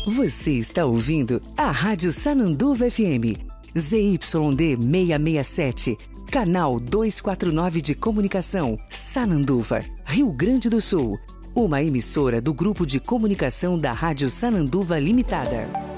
Você está ouvindo a Rádio Sananduva FM, ZYD 667, canal 249 de comunicação, Sananduva, Rio Grande do Sul. Uma emissora do Grupo de Comunicação da Rádio Sananduva Limitada.